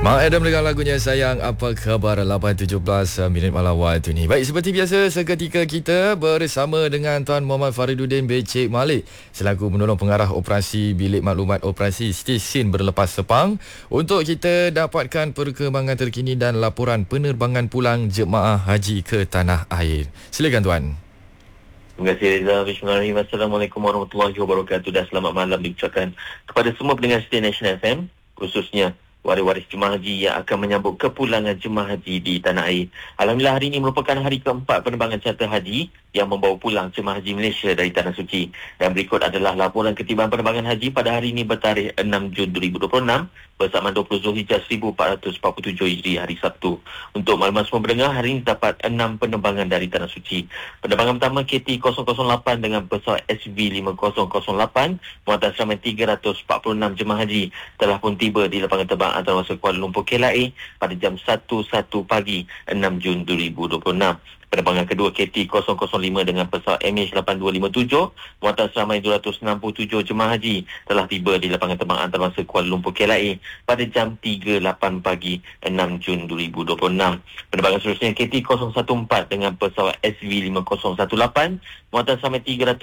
Mak Adam dengan lagunya Sayang Apa Khabar 8.17 minit malam waktu ni. Baik, seperti biasa seketika kita bersama dengan Tuan Muhammad Fariduddin Becik Malik selaku penolong pengarah operasi Bilik Maklumat Operasi Stesen Berlepas Sepang untuk kita dapatkan perkembangan terkini dan laporan penerbangan pulang jemaah haji ke tanah air. Silakan Tuan. Terima kasih Reza. Bismillahirrahmanirrahim. Assalamualaikum warahmatullahi wabarakatuh dan selamat malam diucapkan kepada semua pendengar setia National FM, khususnya waris-waris jemaah haji yang akan menyambut kepulangan jemaah haji di tanah air. Alhamdulillah, hari ini merupakan hari keempat penerbangan charter haji yang membawa pulang jemaah haji Malaysia dari Tanah Suci. Dan berikut adalah laporan ketibaan penerbangan haji pada hari ini bertarikh 6 Jun 2026 bersamaan 20 Zulhijjah 1447 Hijri hari Sabtu. Untuk makluman semua pendengar, hari ini terdapat 6 penerbangan dari Tanah Suci. Penerbangan pertama KT008 dengan pesawat SV5008 muatan ramai 346 jemaah haji telah pun tiba di lapangan terbang antarabangsa Kuala Lumpur KLIA pada jam 1.1 pagi 6 Jun 2026. Penerbangan kedua KT005 dengan pesawat MH8257 muatan ramai 267 jemaah haji telah tiba di lapangan terbang antarabangsa Kuala Lumpur KLIA pada jam 3.8 pagi 6 Jun 2026. Penerbangan seterusnya KT014 dengan pesawat SV5018 muatan ramai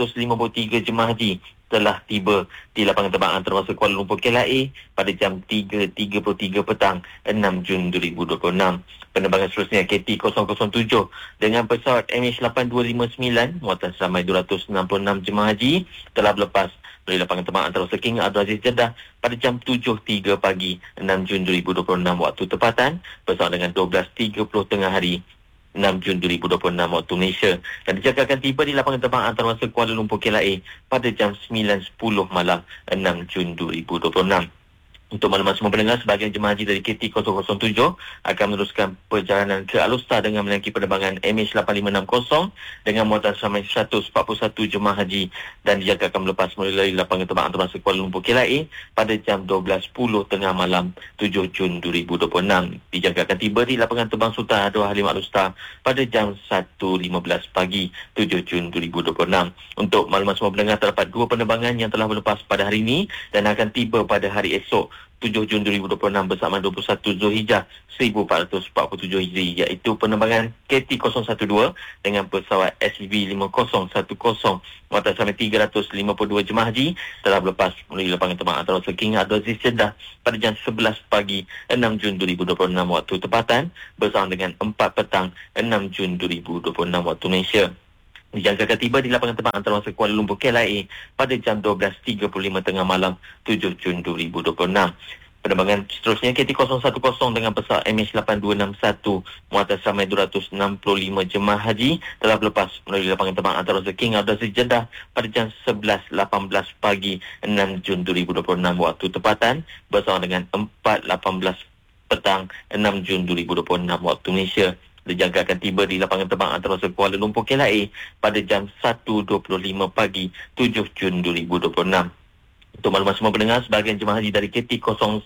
353 jemaah haji telah tiba di lapangan terbang antarabangsa Kuala Lumpur KLIA pada jam 3.33 petang 6 Jun 2026. Penerbangan seterusnya KT007 dengan pesawat MH8259 muatan ramai 266 jemaah haji telah berlepas dari lapangan terbang antarabangsa King Abdul Aziz Jeddah pada jam 7.03 pagi 6 Jun 2026 waktu tempatan bersama dengan 12.30 tengah hari 6 Jun 2026 waktu Malaysia, dan dijangkakan tiba di lapangan terbang antarabangsa Kuala Lumpur KLIA pada jam 9.10 malam 6 Jun 2026. Untuk makluman semua pendengar, sebahagian jemaah haji dari KT007 akan meneruskan perjalanan ke Alustar dengan menaiki penerbangan MH8560 dengan muatan ramai 141 jemaah haji dan dijangka akan melepas melalui lapangan terbang antarabangsa Kuala Lumpur KLIA pada jam 12.10 tengah malam 7 Jun 2026. Dijangka akan tiba di lapangan terbang Sultan Abdul Halim Alustar pada jam 1.15 pagi 7 Jun 2026. Untuk makluman semua pendengar, terdapat 2 penerbangan yang telah berlepas pada hari ini dan akan tiba pada hari esok 7 Jun 2026 bersama 21 Zulhijjah 1447 Hijri, iaitu penerbangan KT012 dengan pesawat SV5010 muatan ramai 352 jemaah haji telah berlepas melalui lapangan terbang antarabangsa King Abdul Aziz Jeddah pada jam 11 pagi 6 Jun 2026 waktu tempatan bersama dengan 4 petang 6 Jun 2026 waktu Malaysia. Dijangkakan tiba di lapangan terbang antarabangsa Kuala Lumpur KLIA pada jam 12.35 tengah malam 7 Jun 2026. Penerbangan seterusnya KT010 dengan pesawat MH8261 muatan ramai 265 jemaah haji telah berlepas melalui lapangan terbang antarabangsa King Abdul Aziz Jeddah pada jam 11.18 pagi 6 Jun 2026 waktu tempatan bersama dengan 4.18 petang 6 Jun 2026 waktu Malaysia. Dijangka akan tiba di lapangan terbang antarabangsa Kuala Lumpur KLIA pada jam 1.25 pagi 7 Jun 2026. Untuk makluman semua pendengar, sebahagian jemaah haji dari KT010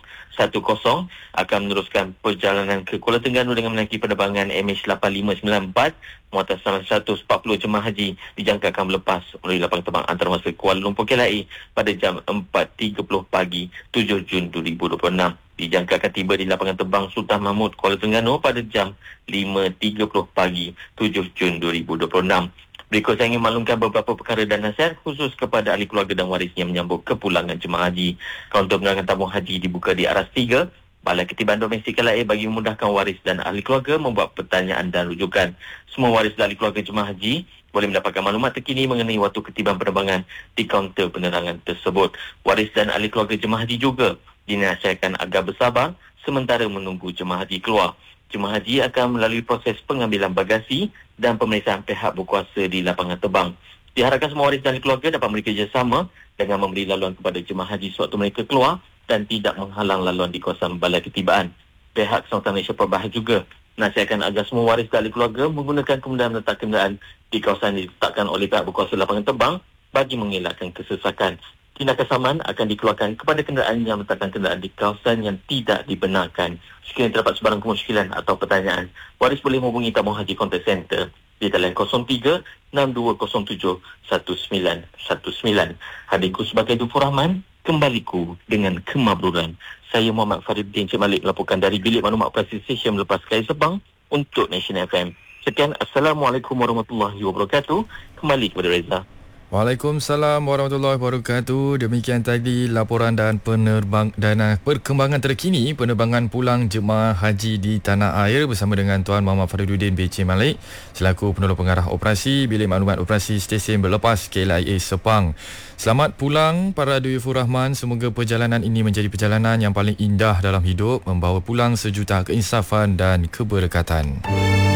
akan meneruskan perjalanan ke Kuala Terengganu dengan menaiki penerbangan MH8594 muatan ramai 140 jemaah haji dijangka akan melepas melalui lapangan terbang antarabangsa Kuala Lumpur KLIA pada jam 4.30 pagi 7 Jun 2026. Dijangka akan tiba di lapangan terbang Sultan Mahmud Kuala Terengganu pada jam 5.30 pagi 7 Jun 2026. Berikut saya ingin maklumkan beberapa perkara dan nasihat khusus kepada ahli keluarga dan waris yang menyambut kepulangan jemaah haji. Kaunter penerangan tabung haji dibuka di Aras 3, Balai Ketibaan Domestik KLIA bagi memudahkan waris dan ahli keluarga membuat pertanyaan dan rujukan. Semua waris dan ahli keluarga jemaah haji boleh mendapatkan maklumat terkini mengenai waktu ketibaan penerbangan di kaunter penerangan tersebut. Waris dan ahli keluarga jemaah haji juga dinasihatkan agar bersabar sementara menunggu jemaah haji keluar. Jemaah haji akan melalui proses pengambilan bagasi dan pemeriksaan pihak berkuasa di lapangan terbang. Diharapkan semua waris dan keluarga dapat bekerjasama dengan memberi laluan kepada jemaah haji sewaktu mereka keluar dan tidak menghalang laluan di kawasan balai ketibaan. Pihak Kesultanan Malaysia Perbahar juga nasihatkan agar semua waris dan keluarga menggunakan kemudahan meletak kenderaan di kawasan yang ditetapkan oleh pihak berkuasa lapangan terbang bagi mengelakkan kesesakan. Tindakan saman akan dikeluarkan kepada kenderaan yang meletakkan kenderaan di kawasan yang tidak dibenarkan. Sekiranya terdapat sebarang kemusykilan atau pertanyaan, waris boleh menghubungi tabung haji Contact Center di talian 03-6207-1919. Hadirku sebagai Dufur Rahman, kembaliku dengan kemabruran. Saya Muhammad Fariduddin Encik Malik melaporkan dari Bilik Maklumat Operasi Stesen Melepas Kaya Sepang untuk National FM. Sekian, Assalamualaikum warahmatullahi wabarakatuh. Kembali kepada Reza. Waalaikumsalam warahmatullahi wabarakatuh. Demikian tadi laporan dan perkembangan terkini penerbangan pulang jemaah haji di tanah air bersama dengan Tuan Muhammad Fariduddin B.C. Malik selaku penolong pengarah operasi Bilik Maklumat Operasi Stesen Berlepas KLIA Sepang. Selamat pulang para Duyufur Rahman. Semoga perjalanan ini menjadi perjalanan yang paling indah dalam hidup, membawa pulang sejuta keinsafan dan keberkatan.